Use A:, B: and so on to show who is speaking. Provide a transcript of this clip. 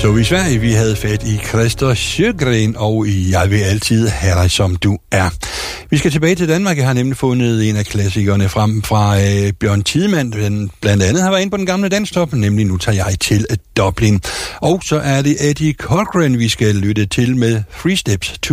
A: Så i Sverige, vi havde fat i Christer Sjögren, og jeg vil altid have dig, som du er. Vi skal tilbage til Danmark. Jeg har nemlig fundet en af klassikerne frem fra Bjørn Tidemand. Den blandt andet har været inde på den gamle danstop, nemlig Nu tager jeg til Dublin. Og så er det Eddie Cochran, vi skal lytte til med Three Steps to